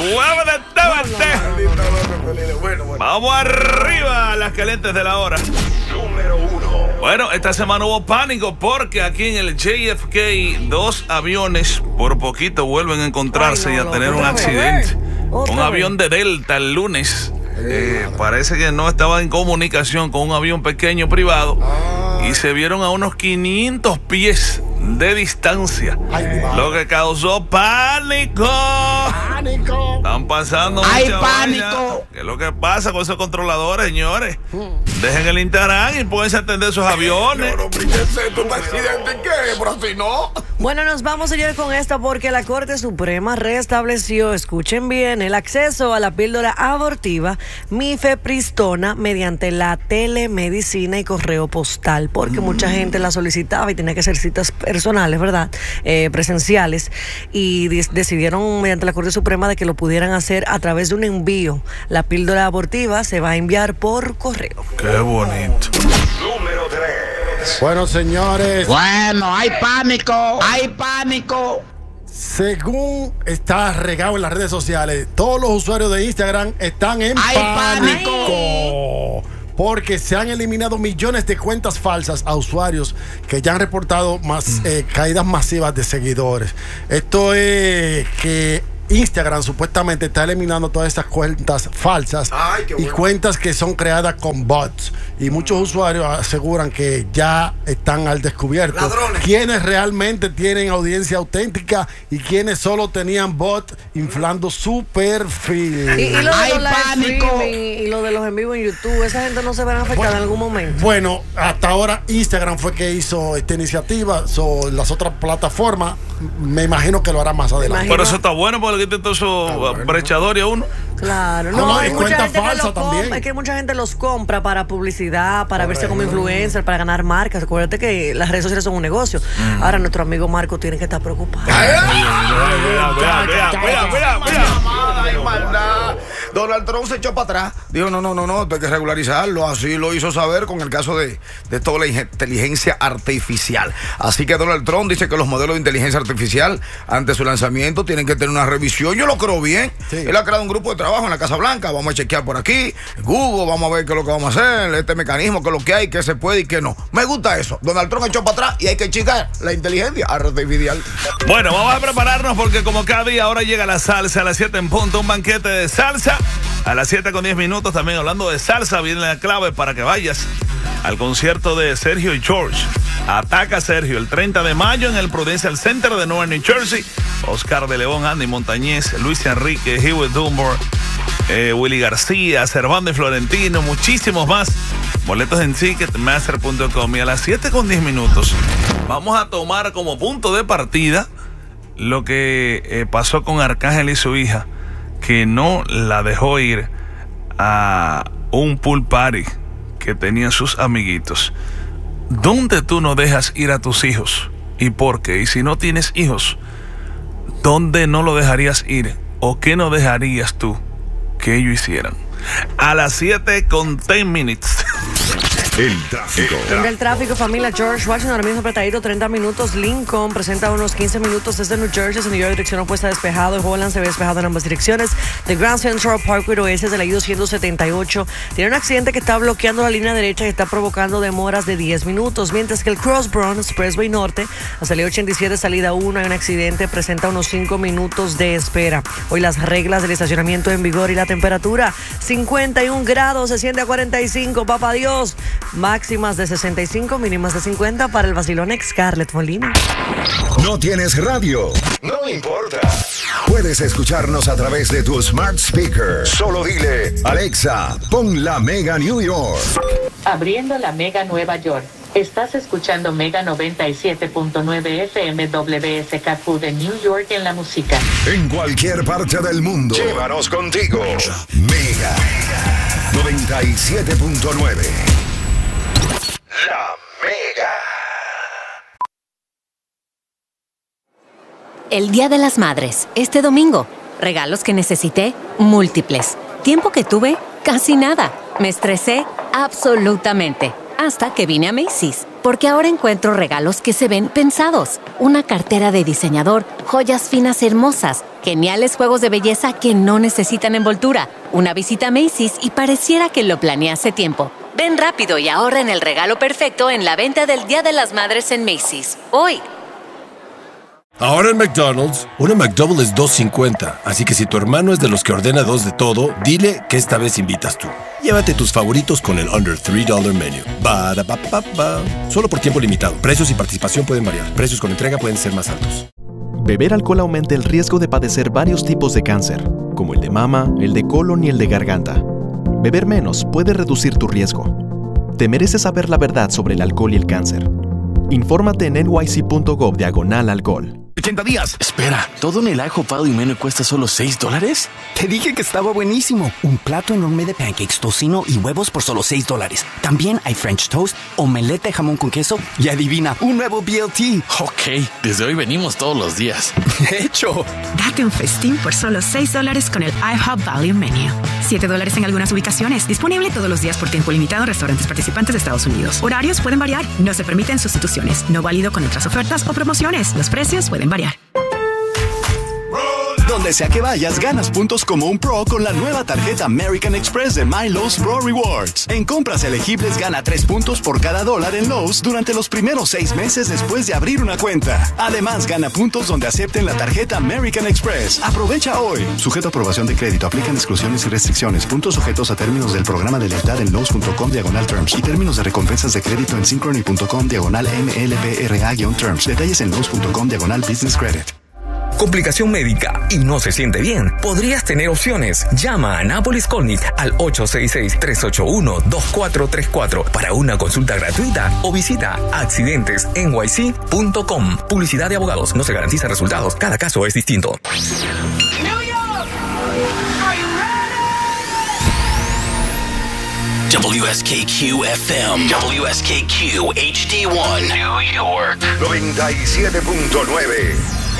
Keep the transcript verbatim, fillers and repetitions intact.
Vamos arriba a las calientes de la hora. Número uno. Bueno, esta semana hubo pánico porque aquí en el J F K dos aviones por poquito vuelven a encontrarse Ay, no, y a tener un accidente. Un avión de Delta el lunes. Eh, parece que no estaba en comunicación con un avión pequeño privado y se vieron a unos quinientos pies de distancia, Ay, lo que causó pánico. ¡Pánico! Están pasando ¡Ay, mucha pánico! vaina. ¿Qué es lo que pasa con esos controladores, señores? Dejen el Instagram y pueden atender esos aviones. No, no, fíjense, ¿tú un accidente qué? Por así no. Bueno, nos vamos, señores, con esta porque la Corte Suprema restableció, escuchen bien, el acceso a la píldora abortiva mifepristona mediante la telemedicina y correo postal, porque mm. mucha gente la solicitaba y tenía que hacer citas personales, ¿verdad? Eh, presenciales, y decidieron mediante la Corte Suprema de que lo pudieran hacer a través de un envío. La píldora abortiva se va a enviar por correo. ¡Qué bonito! Número tres. Bueno, señores. Bueno, hay pánico, hay pánico. Según está regado en las redes sociales, todos los usuarios de Instagram están en ¡Hay pánico! pánico! Porque se han eliminado millones de cuentas falsas a usuarios que ya han reportado más, eh, caídas masivas de seguidores. Esto es que Instagram supuestamente está eliminando todas estas cuentas falsas. Ay, qué bueno. Y cuentas que son creadas con bots. Y muchos usuarios aseguran que ya están al descubierto Ladrones. Quienes realmente tienen audiencia auténtica y quienes solo tenían bots inflando su perfil. Y, y lo de Hay los live pánico. streaming y lo de los en vivo en YouTube, esa gente no se van a afectar Bueno, en algún momento. Bueno, hasta ahora Instagram fue que hizo esta iniciativa. So, las otras plataformas, me imagino que lo hará más adelante. Pero eso está bueno porque le quiten todos esos ah, bueno. brechadores a uno. Claro, no, no, no hay es mucha cuenta gente falsa que lo también. compra, es que mucha gente los compra para publicidad, para verse como influencer, para ganar marcas. Acuérdate que las redes sociales son un negocio. Mm. Ahora nuestro amigo Marco tiene que estar preocupado. Donald Trump se echó para atrás. Dijo, no, no, no, no, hay que regularizarlo. Así lo hizo saber con el caso de, de toda la inteligencia artificial. Así que Donald Trump dice que los modelos de inteligencia artificial, ante su lanzamiento, tienen que tener una revisión. Yo lo creo bien. Sí. Él ha creado un grupo de trabajo en la Casa Blanca. Vamos a chequear por aquí, Google, vamos a ver qué es lo que vamos a hacer, este mecanismo, qué es lo que hay, qué se puede y qué no. Me gusta eso. Donald Trump echó para atrás y hay que checar la inteligencia artificial. Bueno, vamos a prepararnos porque como cada día ahora llega la salsa a las siete en punto, un banquete de salsa. A las siete con diez minutos también hablando de salsa, viene la clave para que vayas al concierto de Sergio y George. Ataca Sergio el treinta de mayo en el Prudential Center de Newark, New Jersey. Oscar de León, Andy Montañez, Luis Enrique, Hewitt Dunbar, eh, Willy García, Servando y Florentino, muchísimos más. Boletos en ticketmaster punto com. Y a las siete con diez minutos vamos a tomar como punto de partida lo que eh, pasó con Arcángel y su hija, que no la dejó ir a un pool party que tenían sus amiguitos. ¿Dónde tú no dejas ir a tus hijos? ¿Y por qué? Y si no tienes hijos, ¿dónde no lo dejarías ir? ¿O qué no dejarías tú que ellos hicieran? A las siete con diez minutes. El tráfico. Tendrá el tráfico, familia. George Washington, ahora mismo apretadito, treinta minutos. Lincoln presenta unos quince minutos desde New Jersey. En New York, dirección opuesta despejado. En Holland se ve despejado en ambas direcciones. The Grand Central Parkway oeste de la I doscientos setenta y ocho tiene un accidente que está bloqueando la línea derecha y está provocando demoras de diez minutos. Mientras que el Cross Brown Expressway Norte, a salida ochenta y siete, salida uno, hay un accidente, presenta unos cinco minutos de espera. Hoy las reglas del estacionamiento en vigor y la temperatura, cincuenta y un grados, se siente a cuarenta y cinco, papá Dios. Máximas de sesenta y cinco, mínimas de cincuenta para el vacilón ex Scarlett Molina. ¿No tienes radio? No importa. Puedes escucharnos a través de tu smart speaker. Solo dile, Alexa, pon la Mega New York. Abriendo la Mega Nueva York. Estás escuchando Mega noventa y siete punto nueve F M W S K Q de New York en la música. En cualquier parte del mundo. Llévanos contigo. Mega noventa y siete punto nueve. La Mega. El Día de las Madres, este domingo. Regalos que necesité, múltiples. Tiempo que tuve, casi nada. Me estresé, absolutamente. Hasta que vine a Macy's. Porque ahora encuentro regalos que se ven pensados. Una cartera de diseñador, joyas finas hermosas, Geniales juegos de belleza que no necesitan envoltura. Una visita a Macy's y pareciera que lo planeé hace tiempo. Ven rápido y ahorra en el regalo perfecto en la venta del Día de las Madres en Macy's. Hoy. Ahora en McDonald's, una McDouble es dos cincuenta, así que si tu hermano es de los que ordena dos de todo, dile que esta vez invitas tú. Llévate tus favoritos con el Under tres dólares Menu. Ba-da-ba-ba-ba. Solo por tiempo limitado. Precios y participación pueden variar. Precios con entrega pueden ser más altos. Beber alcohol aumenta el riesgo de padecer varios tipos de cáncer, como el de mama, el de colon y el de garganta. Beber menos puede reducir tu riesgo. Te mereces saber la verdad sobre el alcohol y el cáncer. Infórmate en N Y C punto gov diagonal alcohol. ochenta días. Espera, ¿todo en el IHOP Value Menu cuesta solo seis dólares? Te dije que estaba buenísimo. Un plato enorme de pancakes, tocino y huevos por solo seis dólares. También hay French toast, omelette de jamón con queso y adivina, un nuevo B L T. Ok, desde hoy venimos todos los días. ¡Hecho! Date un festín por solo seis dólares con el IHOP Value Menu. siete dólares en algunas ubicaciones. Disponible todos los días por tiempo limitado en restaurantes participantes de Estados Unidos. Horarios pueden variar. No se permiten sustituciones. No válido con otras ofertas o promociones. Los precios pueden variar. Donde sea que vayas, ganas puntos como un pro con la nueva tarjeta American Express de My Lowe's Pro Rewards. En compras elegibles, gana tres puntos por cada dólar en Lowe's durante los primeros seis meses después de abrir una cuenta. Además, gana puntos donde acepten la tarjeta American Express. Aprovecha hoy. Sujeto a aprobación de crédito. Aplican exclusiones y restricciones. Puntos sujetos a términos del programa de lealtad en Lowe's punto com diagonal terms y términos de recompensas de crédito en synchrony punto com diagonal M L P R A-terms. Detalles en Lowe's punto com diagonal business credit. Complicación médica y no se siente bien. Podrías tener opciones. Llama a Annapolis Colnick al ocho seis seis, tres ocho uno, dos cuatro tres cuatro para una consulta gratuita o visita accidentes N Y C punto com. Publicidad de abogados. No se garantiza resultados. Cada caso es distinto. W S K Q F M, W S K Q H D uno, New York. noventa y siete punto nueve.